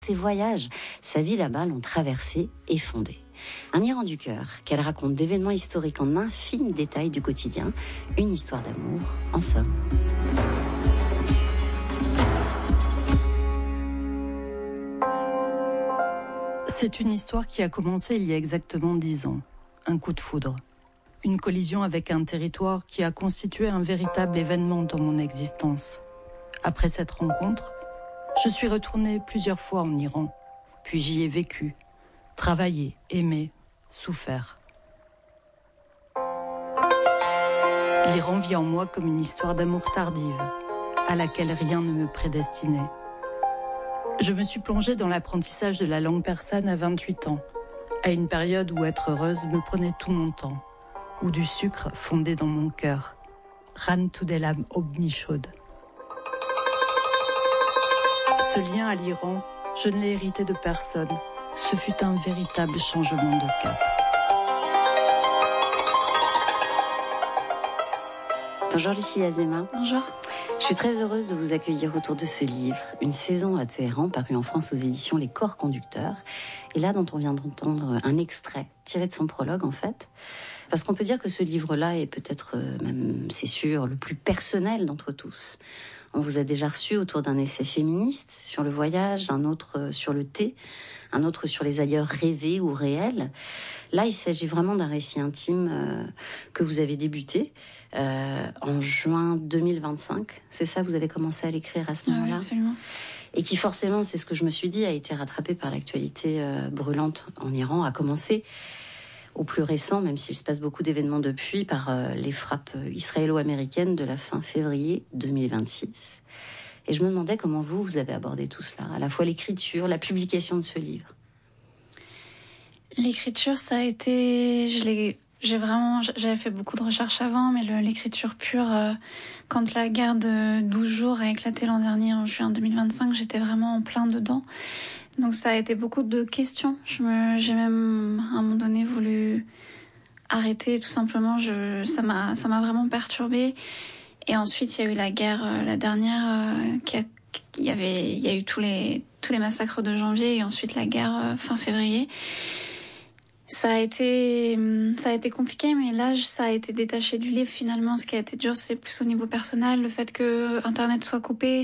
Ses voyages, sa vie là-bas l'ont traversée et fondée. Un Iran du cœur qu'elle raconte d'événements historiques en infimes détails du quotidien. Une histoire d'amour, en somme. C'est une histoire qui a commencé il y a exactement 10 ans. Un coup de foudre. Une collision avec un territoire qui a constitué un véritable événement dans mon existence. Après cette rencontre, je suis retournée plusieurs fois en Iran. Puis j'y ai vécu, travaillé, aimé, souffert. L'Iran vit en moi comme une histoire d'amour tardive, à laquelle rien ne me prédestinait. Je me suis plongée dans l'apprentissage de la langue persane à 28 ans, à une période où être heureuse me prenait tout mon temps, où du sucre fondait dans mon cœur. Ran Tudelam Obnishod. Ce lien à l'Iran, je ne l'ai hérité de personne. Ce fut un véritable changement de cap. Bonjour Lucie Azéma. Bonjour. Je suis très heureuse de vous accueillir autour de ce livre, Une saison à Téhéran, paru en France aux éditions Les Corps Conducteurs. Et là, dont on vient d'entendre un extrait tiré de son prologue, en fait. Parce qu'on peut dire que ce livre-là est peut-être, même, c'est sûr, le plus personnel d'entre tous. On vous a déjà reçu autour d'un essai féministe sur le voyage, un autre sur le thé, un autre sur les ailleurs rêvés ou réels. Là, il s'agit vraiment d'un récit intime que vous avez débuté en juin 2025. C'est ça, vous avez commencé à l'écrire à ce moment-là? Oui, absolument. Et qui forcément, c'est ce que je me suis dit, a été rattrapé par l'actualité brûlante en Iran, a commencé au plus récent, même s'il se passe beaucoup d'événements depuis, par les frappes israélo-américaines de la fin février 2026. Et je me demandais comment vous avez abordé tout cela, à la fois l'écriture, la publication de ce livre. L'écriture, ça a été... J'avais fait beaucoup de recherches avant, mais l'écriture pure, quand la guerre de 12 jours a éclaté l'an dernier, en juin 2025, j'étais vraiment en plein dedans. Donc ça a été beaucoup de questions. J'ai même, à un moment donné, voulu arrêter, tout simplement. Ça m'a vraiment perturbée. Et ensuite, il y a eu la guerre, la dernière, il y a eu tous les massacres de janvier, et ensuite la guerre fin février. Ça a été compliqué, mais là, ça a été détaché du livre. Finalement, ce qui a été dur, c'est plus au niveau personnel, le fait que Internet soit coupé.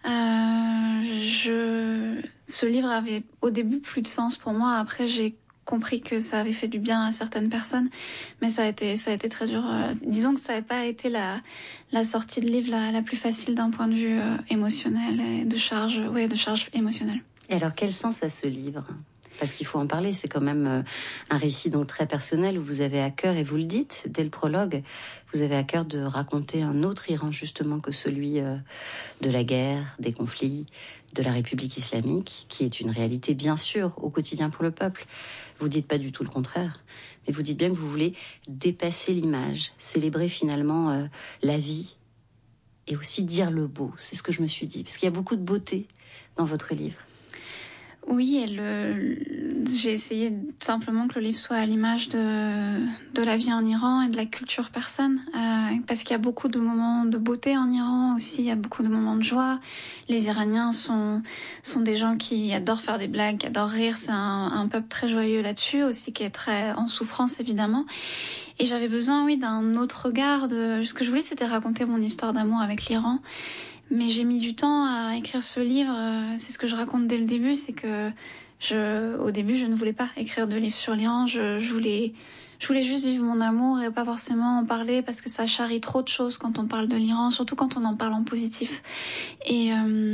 Ce livre avait au début plus de sens pour moi. Après, j'ai compris que ça avait fait du bien à certaines personnes, mais ça a été très dur. Disons que ça n'avait pas été la sortie de livre la plus facile d'un point de vue émotionnel et de charge émotionnelle. Et alors, quel sens a ce livre ? Parce qu'il faut en parler, c'est quand même un récit donc très personnel où vous avez à cœur, et vous le dites dès le prologue, vous avez à cœur de raconter un autre Iran justement que celui de la guerre, des conflits, de la République islamique, qui est une réalité bien sûr au quotidien pour le peuple. Vous dites pas du tout le contraire, mais vous dites bien que vous voulez dépasser l'image, célébrer finalement la vie et aussi dire le beau. C'est ce que je me suis dit, parce qu'il y a beaucoup de beauté dans votre livre. Oui, j'ai essayé simplement que le livre soit à l'image de la vie en Iran et de la culture persane, parce qu'il y a beaucoup de moments de beauté en Iran aussi, il y a beaucoup de moments de joie. Les Iraniens sont des gens qui adorent faire des blagues, qui adorent rire. C'est un peuple très joyeux là-dessus aussi, qui est très en souffrance évidemment. Et j'avais besoin, oui, d'un autre regard. Ce que je voulais, c'était raconter mon histoire d'amour avec l'Iran. Mais j'ai mis du temps à écrire ce livre. C'est ce que je raconte dès le début, c'est que au début, je ne voulais pas écrire de livre sur l'Iran. Je voulais juste vivre mon amour et pas forcément en parler, parce que ça charrie trop de choses quand on parle de l'Iran, surtout quand on en parle en positif. Et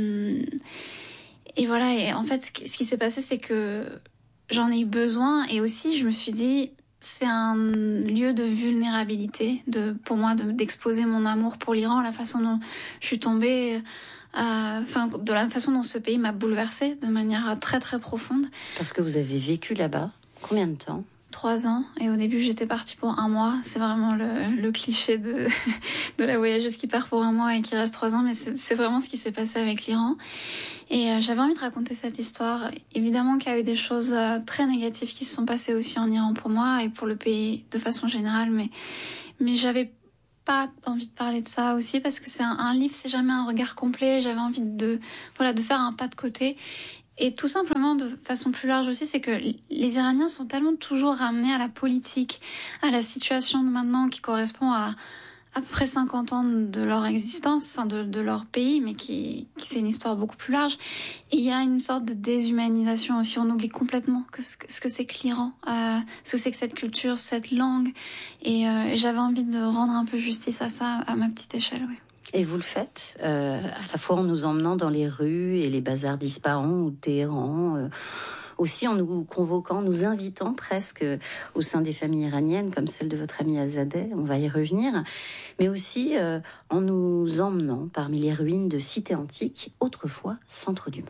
voilà. Et en fait, ce qui s'est passé, c'est que j'en ai eu besoin, et aussi je me suis dit, c'est un lieu de vulnérabilité, pour moi, d'exposer mon amour pour l'Iran, la façon dont je suis tombée, de la façon dont ce pays m'a bouleversée de manière très très profonde. Parce que vous avez vécu là-bas, combien de temps ? 3 ans, et au début j'étais partie pour 1 mois. C'est vraiment le cliché de la voyageuse qui part pour 1 mois et qui reste 3 ans, mais c'est vraiment ce qui s'est passé avec l'Iran. Et j'avais envie de raconter cette histoire. Évidemment qu'il y a eu des choses très négatives qui se sont passées aussi en Iran pour moi et pour le pays de façon générale, mais j'avais pas envie de parler de ça aussi, parce que c'est un livre, c'est jamais un regard complet. J'avais envie de faire un pas de côté. Et tout simplement, de façon plus large aussi, c'est que les Iraniens sont tellement toujours ramenés à la politique, à la situation de maintenant qui correspond à peu près 50 ans de leur existence, enfin de leur pays, mais qui c'est une histoire beaucoup plus large. Et il y a une sorte de déshumanisation aussi. On oublie complètement ce que c'est que l'Iran, ce que c'est que cette culture, cette langue. Et j'avais envie de rendre un peu justice à ça, à ma petite échelle, oui. Et vous le faites, à la fois en nous emmenant dans les rues et les bazars d'Ispahan ou de Téhéran, aussi en nous convoquant, nous invitant presque au sein des familles iraniennes, comme celle de votre amie Azadeh, on va y revenir, mais aussi en nous emmenant parmi les ruines de cités antiques, autrefois centre du monde.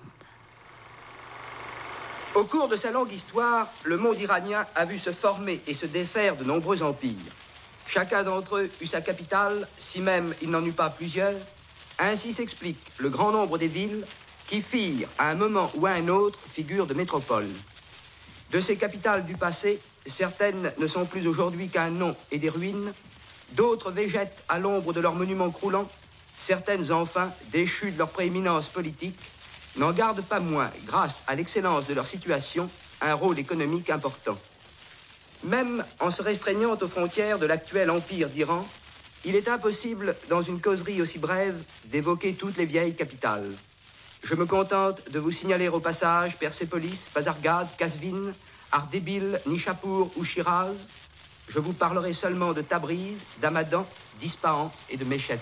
Au cours de sa longue histoire, le monde iranien a vu se former et se défaire de nombreux empires. Chacun d'entre eux eut sa capitale, si même il n'en eut pas plusieurs. Ainsi s'explique le grand nombre des villes qui firent, à un moment ou à un autre, figure de métropole. De ces capitales du passé, certaines ne sont plus aujourd'hui qu'un nom et des ruines, d'autres végètent à l'ombre de leurs monuments croulants, certaines enfin, déchues de leur prééminence politique, n'en gardent pas moins, grâce à l'excellence de leur situation, un rôle économique important. Même en se restreignant aux frontières de l'actuel empire d'Iran, il est impossible, dans une causerie aussi brève, d'évoquer toutes les vieilles capitales. Je me contente de vous signaler au passage Persépolis, Pasargad, Kazvin, Ardébil, Nishapur ou Shiraz. Je vous parlerai seulement de Tabriz, d'Hamadan, d'Ispahan et de Meshed.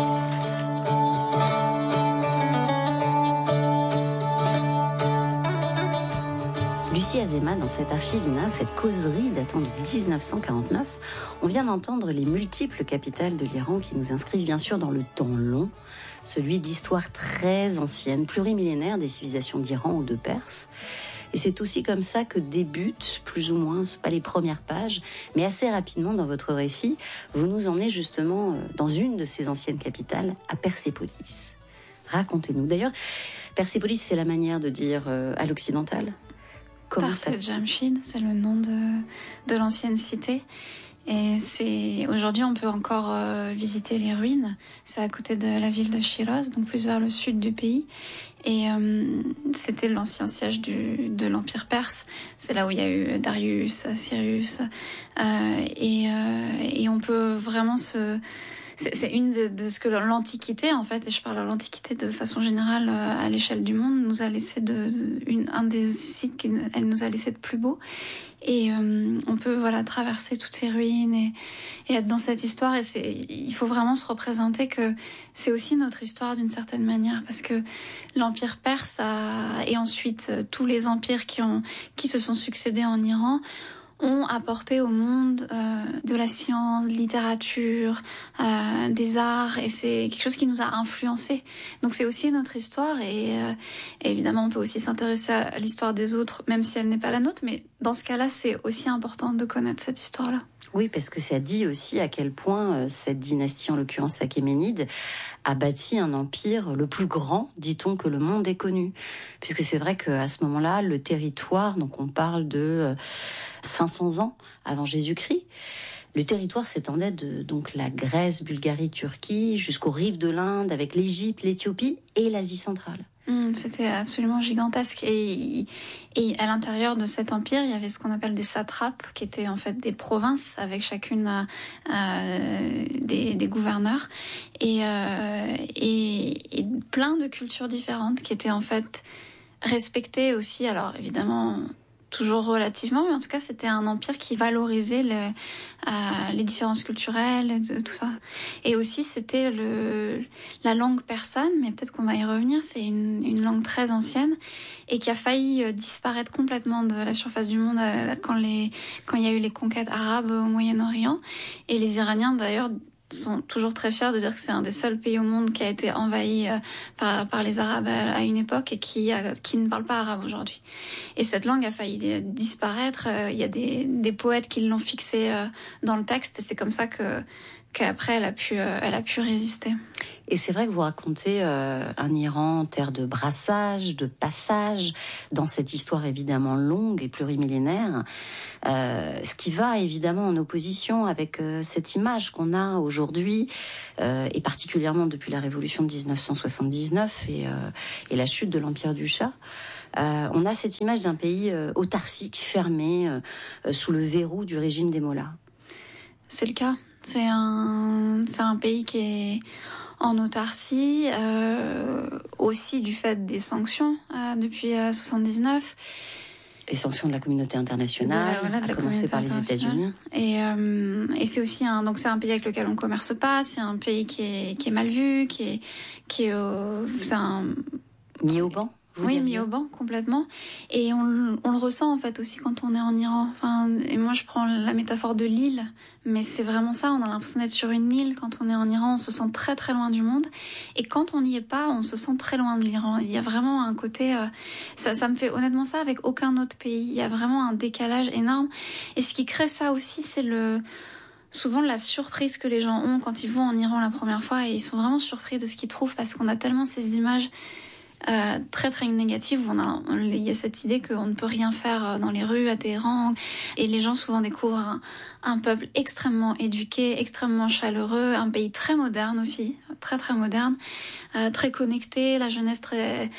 Lucie Azéma, dans cette archivina, cette causerie datant de 1949, on vient d'entendre les multiples capitales de l'Iran qui nous inscrivent bien sûr dans le temps long, celui d'histoire très ancienne, plurimillénaire des civilisations d'Iran ou de Perse. Et c'est aussi comme ça que débutent, plus ou moins, c'est pas les premières pages, mais assez rapidement dans votre récit, vous nous emmenez justement dans une de ces anciennes capitales, à Persépolis. Racontez-nous. D'ailleurs, Persépolis, c'est la manière de dire à l'occidental. Tarset Jamshid, c'est le nom de l'ancienne cité. Et aujourd'hui, on peut encore visiter les ruines. C'est à côté de la ville de Shiraz, donc plus vers le sud du pays. Et c'était l'ancien siège de l'Empire perse. C'est là où il y a eu Darius, Cyrus. Et on peut vraiment c'est une de ce que l'Antiquité, en fait, et je parle de l'Antiquité de façon générale à l'échelle du monde, nous a laissé un des sites qu'elle nous a laissé de plus beau. Et on peut traverser toutes ces ruines et être dans cette histoire. Et il faut vraiment se représenter que c'est aussi notre histoire d'une certaine manière, parce que l'Empire perse et ensuite tous les empires qui se sont succédés en Iran ont apporté au monde de la science, de la littérature, des arts, et c'est quelque chose qui nous a influencés. Donc c'est aussi notre histoire, et évidemment on peut aussi s'intéresser à l'histoire des autres, même si elle n'est pas la nôtre, mais dans ce cas-là, c'est aussi important de connaître cette histoire-là. Oui, parce que ça dit aussi à quel point cette dynastie, en l'occurrence achéménide, a bâti un empire le plus grand, dit-on, que le monde ait connu. Puisque c'est vrai qu'à ce moment-là, le territoire, donc on parle de 500 ans avant Jésus-Christ, le territoire s'étendait de donc la Grèce, Bulgarie, Turquie, jusqu'aux rives de l'Inde, avec l'Égypte, l'Éthiopie et l'Asie centrale. C'était absolument gigantesque. Et à l'intérieur de cet empire, il y avait ce qu'on appelle des satrapes, qui étaient en fait des provinces avec chacune des gouverneurs, et plein de cultures différentes qui étaient en fait respectées aussi. Alors évidemment, toujours relativement, mais en tout cas c'était un empire qui valorisait les différences culturelles, tout ça. Et aussi c'était la langue persane, mais peut-être qu'on va y revenir, c'est une langue très ancienne et qui a failli disparaître complètement de la surface du monde quand il y a eu les conquêtes arabes au Moyen-Orient. Et les Iraniens d'ailleurs sont toujours très fiers de dire que c'est un des seuls pays au monde qui a été envahi par les Arabes à une époque et qui ne parle pas arabe aujourd'hui. Et cette langue a failli disparaître. Il y a des poètes qui l'ont fixée dans le texte, et c'est comme ça qu'après elle a pu résister. Et c'est vrai que vous racontez un Iran terre de brassage, de passage, dans cette histoire évidemment longue et plurimillénaire, ce qui va évidemment en opposition avec cette image qu'on a aujourd'hui, et particulièrement depuis la révolution de 1979 et la chute de l'Empire du Shah. On a cette image d'un pays autarcique, fermé, sous le verrou du régime des mollahs. C'est le cas. C'est un pays qui est en autarcie, aussi du fait des sanctions depuis 1979. Les sanctions de la communauté internationale, à commencer par les États-Unis. Et c'est aussi donc c'est un pays avec lequel on commerce pas, c'est un pays qui est mal vu, c'est un mis au banc. Oui, mis au banc, complètement. Et on le ressent, en fait, aussi quand on est en Iran. Et moi, je prends la métaphore de l'île, mais c'est vraiment ça. On a l'impression d'être sur une île. Quand on est en Iran, on se sent très, très loin du monde. Et quand on n'y est pas, on se sent très loin de l'Iran. Il y a vraiment un côté... ça me fait honnêtement ça avec aucun autre pays. Il y a vraiment un décalage énorme. Et ce qui crée ça aussi, c'est souvent la surprise que les gens ont quand ils vont en Iran la première fois. Et ils sont vraiment surpris de ce qu'ils trouvent parce qu'on a tellement ces images... très très négative. Il y a cette idée qu'on ne peut rien faire dans les rues à Téhéran et les gens souvent découvrent un peuple extrêmement éduqué, extrêmement chaleureux, un pays très moderne aussi, très très moderne, très connecté, la jeunesse très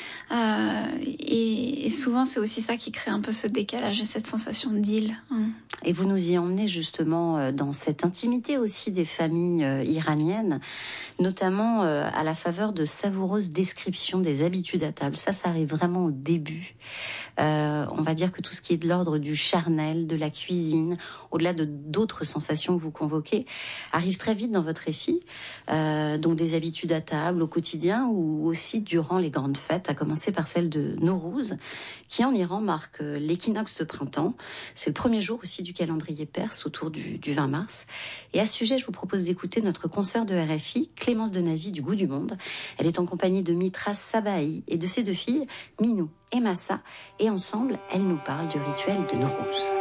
et souvent c'est aussi ça qui crée un peu ce décalage et cette sensation d'île. Et vous nous y emmenez justement dans cette intimité aussi des familles iraniennes, notamment à la faveur de savoureuses descriptions des habitudes à table. Ça arrive vraiment au début. On va dire que tout ce qui est de l'ordre du charnel, de la cuisine, au-delà d'autres sensations que vous convoquez, arrive très vite dans votre récit. Donc des habitudes à table au quotidien ou aussi durant les grandes fêtes, à commencer par celle de Nowruz, qui en Iran marque l'équinoxe de printemps. C'est le premier jour aussi du calendrier perse, autour du 20 mars. Et à ce sujet, je vous propose d'écouter notre consoeur de RFI, Clémence Denavi du Goût du Monde. Elle est en compagnie de Mitra Sabahi et de ses deux filles, Minou et Massa. Et ensemble, elle nous parle du rituel de Nowruz.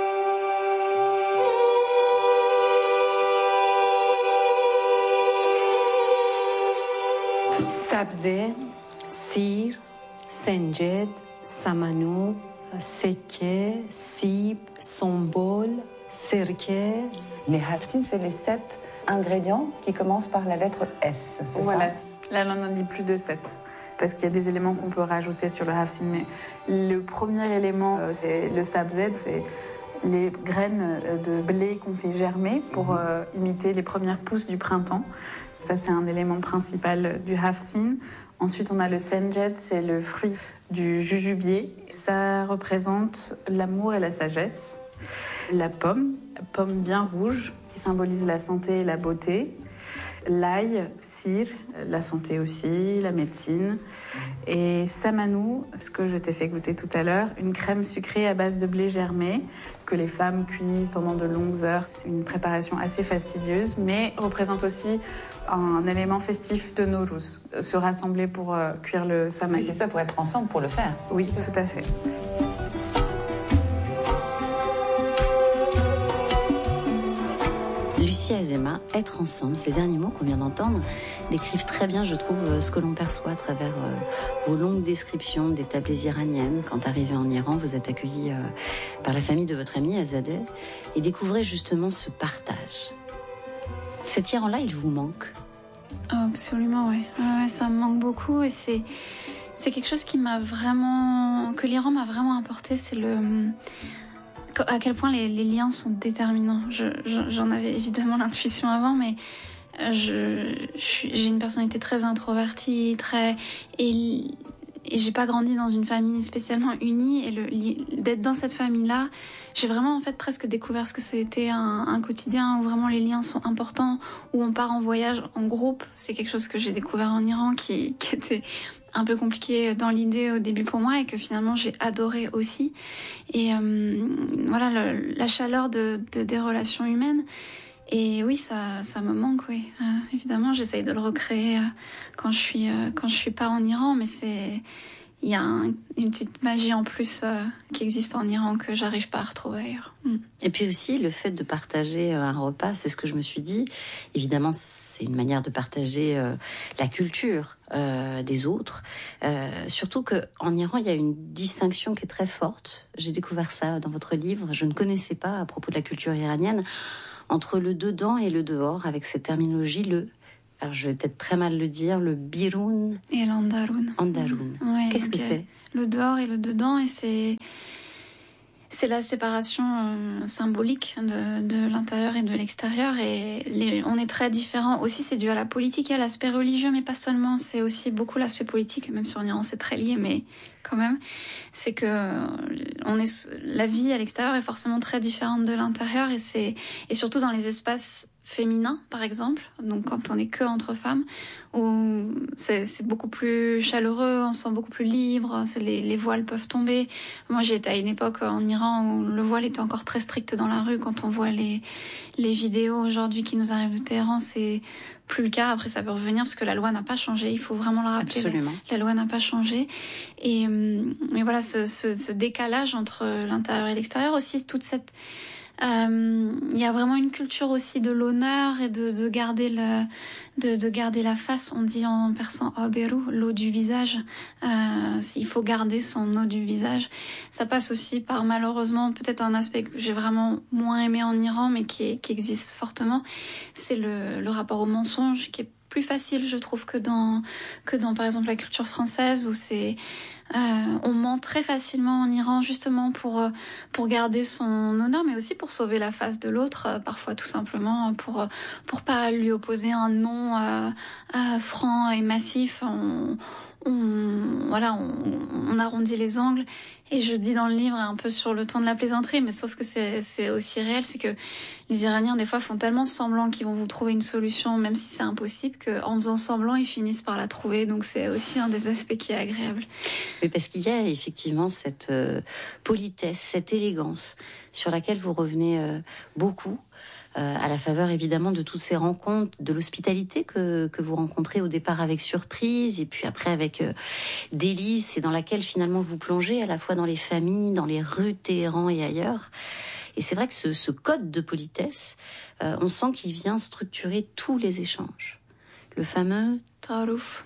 سبزه، سیر، سنجد، سمنو، سکه، سیب، سنبل، سرکه. Les hafsines, c'est les 7 ingrédients qui commencent par la lettre S, c'est voilà. ça? Là, on en dit plus de 7. Parce qu'il y a des éléments qu'on peut rajouter sur le hafsine. Mais le premier élément, c'est le sabzed, c'est les graines de blé qu'on fait germer pour imiter les premières pousses du printemps. Ça, c'est un élément principal du hafsine. Ensuite, on a le senjed, c'est le fruit du jujubier. Ça représente l'amour et la sagesse. La pomme bien rouge, qui symbolise la santé et la beauté. L'ail, sir, la santé aussi, la médecine. Et samanou, ce que je t'ai fait goûter tout à l'heure, une crème sucrée à base de blé germé que les femmes cuisent pendant de longues heures. C'est une préparation assez fastidieuse, mais représente aussi un élément festif de Nowruz. Se rassembler pour cuire le samanou. Oui, c'est ça, pour être ensemble, pour le faire. Oui, tout à fait. Lucie Azéma, être ensemble, ces derniers mots qu'on vient d'entendre décrivent très bien, je trouve, ce que l'on perçoit à travers vos longues descriptions des tablées iraniennes. Quand arrivé en Iran, vous êtes accueilli par la famille de votre amie Azadeh et découvrez justement ce partage. Cet Iran-là, il vous manque? Oh, absolument, oui. Ouais, ça me manque beaucoup et c'est quelque chose que l'Iran m'a vraiment apporté, c'est à quel point les liens sont déterminants. J'en avais évidemment l'intuition avant, mais j'ai une personnalité très introvertie, et j'ai pas grandi dans une famille spécialement unie, et d'être dans cette famille-là, j'ai vraiment en fait presque découvert ce que c'était un quotidien où vraiment les liens sont importants, où on part en voyage en groupe. C'est quelque chose que j'ai découvert en Iran qui était un peu compliqué dans l'idée au début pour moi et que finalement j'ai adoré aussi. Et voilà, la chaleur des relations humaines. Et oui, ça me manque, oui. Évidemment, j'essaye de le recréer quand je suis pas en Iran, mais il y a une petite magie en plus qui existe en Iran que j'arrive pas à retrouver ailleurs. Et puis aussi, le fait de partager un repas, c'est ce que je me suis dit. Évidemment, c'est une manière de partager la culture des autres. Surtout qu'en Iran, il y a une distinction qui est très forte. J'ai découvert ça dans votre livre. Je ne connaissais pas à propos de la culture iranienne. Entre le dedans et le dehors, avec cette terminologie, alors je vais peut-être très mal le dire, le biroun et l'andaroun. Andaroun. Ouais, Qu'est-ce que c'est? le dehors et le dedans, et c'est la séparation symbolique de l'intérieur et de l'extérieur, et on est très différents. Aussi, c'est dû à la politique et à l'aspect religieux, mais pas seulement. C'est aussi beaucoup l'aspect politique, même si en Iran c'est très lié, mais quand même, c'est que la vie à l'extérieur est forcément très différente de l'intérieur, et surtout dans les espaces féminins, par exemple. Donc quand on est que entre femmes, où c'est beaucoup plus chaleureux, on se sent beaucoup plus libre, les voiles peuvent tomber. Moi, j'ai été à une époque en Iran où le voile était encore très strict dans la rue. Quand on voit les vidéos aujourd'hui qui nous arrivent de Téhéran, c'est plus le cas. Après, ça peut revenir parce que la loi n'a pas changé. Il faut vraiment le rappeler. Absolument. La loi n'a pas changé. Mais voilà, ce décalage entre l'intérieur et l'extérieur aussi, toute cette... Il y a vraiment une culture aussi de l'honneur et de garder de garder la face. On dit en persan aberu, l'eau du visage. Il faut garder son eau du visage. Ça passe aussi par, malheureusement, peut-être un aspect que j'ai vraiment moins aimé en Iran, mais qui existe fortement. C'est le rapport au mensonge, qui est plus facile, je trouve, que dans par exemple la culture française, où on ment très facilement en Iran, justement pour garder son honneur, mais aussi pour sauver la face de l'autre, parfois tout simplement pour pas lui opposer un nom franc et massif. On arrondit les angles. Et je dis dans le livre, un peu sur le ton de la plaisanterie, mais sauf que c'est aussi réel, c'est que les Iraniens, des fois, font tellement semblant qu'ils vont vous trouver une solution, même si c'est impossible, qu'en faisant semblant, ils finissent par la trouver. Donc c'est aussi un des aspects qui est agréable. Oui, parce qu'il y a effectivement cette politesse, cette élégance sur laquelle vous revenez beaucoup. À la faveur évidemment de toutes ces rencontres, de l'hospitalité que vous rencontrez au départ avec surprise et puis après avec délice, et dans laquelle finalement vous plongez à la fois dans les familles, dans les rues de Téhéran et ailleurs. Et c'est vrai que ce code de politesse, on sent qu'il vient structurer tous les échanges. Le fameux Tarouf.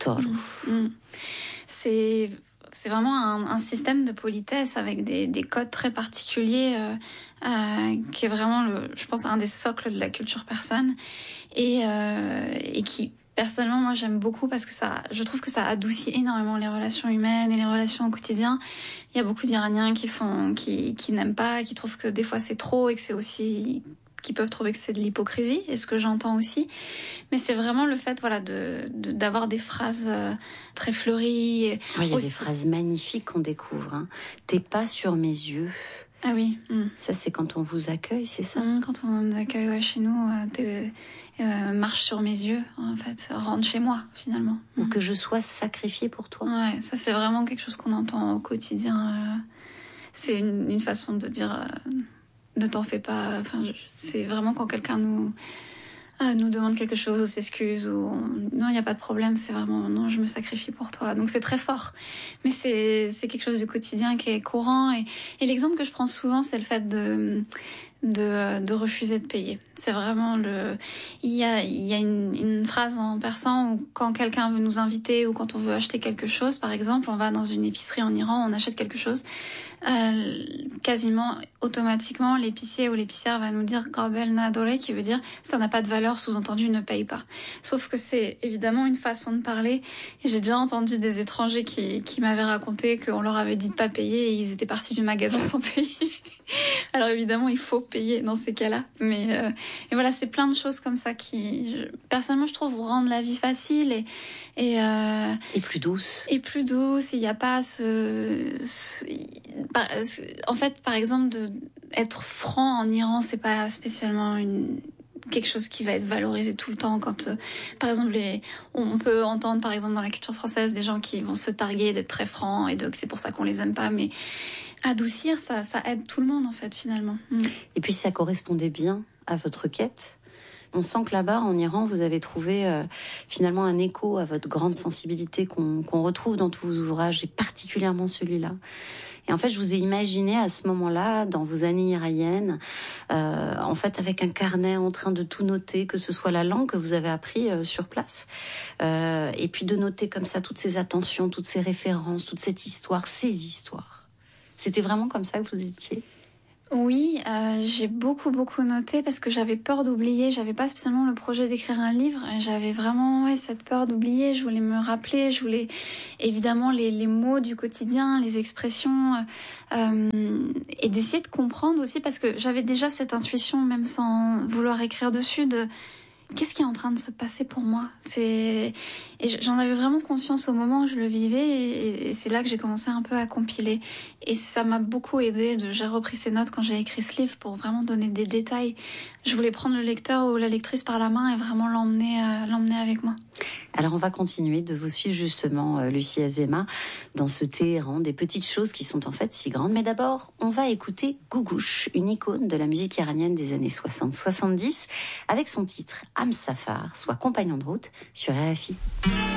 C'est vraiment un système de politesse avec des codes très particuliers qui est vraiment, je pense, un des socles de la culture persane et qui, personnellement, moi, j'aime beaucoup parce que je trouve que ça adoucit énormément les relations humaines et les relations au quotidien. Il y a beaucoup d'Iraniens qui n'aiment pas, qui trouvent que des fois c'est trop et que c'est aussi... qui peuvent trouver que c'est de l'hypocrisie, et ce que j'entends aussi. Mais c'est vraiment le fait, voilà, d'avoir des phrases très fleuries. Oui, il y a des phrases magnifiques qu'on découvre. Hein. T'es pas sur mes yeux. Ah oui. Ça, c'est quand on vous accueille, c'est ça? Quand on nous accueille chez nous, marche sur mes yeux, en fait. Rentre chez moi, finalement. Ou que je sois sacrifiée pour toi. Ouais, ça, c'est vraiment quelque chose qu'on entend au quotidien. C'est une façon de dire... ne t'en fais pas. Enfin, c'est vraiment quand quelqu'un nous demande quelque chose ou s'excuse ou non, il n'y a pas de problème, c'est vraiment non, je me sacrifie pour toi. Donc c'est très fort, mais c'est quelque chose du quotidien qui est courant, et l'exemple que je prends souvent, c'est le fait de refuser de payer. C'est vraiment il y a une phrase en persan où quand quelqu'un veut nous inviter ou quand on veut acheter quelque chose, par exemple, on va dans une épicerie en Iran, on achète quelque chose, quasiment automatiquement l'épicier ou l'épicière va nous dire Qabel Nadore, qui veut dire ça n'a pas de valeur, sous-entendu ne paye pas. Sauf que c'est évidemment une façon de parler, et j'ai déjà entendu des étrangers qui m'avaient raconté qu'on leur avait dit de pas payer et ils étaient partis du magasin sans payer. Alors évidemment, il faut payer dans ces cas-là, mais et voilà, c'est plein de choses comme ça qui, personnellement, je trouve, rendent la vie facile et plus douce. Et plus douce. Il n'y a pas en fait, par exemple, être franc en Iran, c'est pas spécialement quelque chose qui va être valorisé tout le temps. Quand, par exemple, on peut entendre, par exemple, dans la culture française, des gens qui vont se targuer d'être très francs et donc c'est pour ça qu'on les aime pas, mais adoucir, ça aide tout le monde, en fait, finalement. Et puis, ça correspondait bien à votre quête. On sent que là-bas, en Iran, vous avez trouvé finalement un écho à votre grande sensibilité qu'on retrouve dans tous vos ouvrages, et particulièrement celui-là. Et en fait, je vous ai imaginé à ce moment-là, dans vos années iraniennes, en fait, avec un carnet en train de tout noter, que ce soit la langue que vous avez appris sur place, et puis de noter comme ça toutes ces attentions, toutes ces références, toute cette histoire, ces histoires. C'était vraiment comme ça que vous étiez ? Oui, j'ai beaucoup noté parce que j'avais peur d'oublier. J'avais pas spécialement le projet d'écrire un livre. J'avais vraiment cette peur d'oublier. Je voulais me rappeler. Je voulais évidemment les mots du quotidien, les expressions, et d'essayer de comprendre aussi parce que j'avais déjà cette intuition, même sans vouloir écrire dessus, de qu'est-ce qui est en train de se passer pour moi. Et j'en avais vraiment conscience au moment où je le vivais et c'est là que j'ai commencé un peu à compiler. Et ça m'a beaucoup aidé. J'ai repris ces notes quand j'ai écrit ce livre pour vraiment donner des détails. Je voulais prendre le lecteur ou la lectrice par la main et vraiment l'emmener avec moi. Alors on va continuer de vous suivre justement, Lucie Azéma, dans ce Téhéran, des petites choses qui sont en fait si grandes. Mais d'abord, on va écouter Gougouche, une icône de la musique iranienne des années 60-70, avec son titre Hamsafar, soit compagnon de route, sur RFI.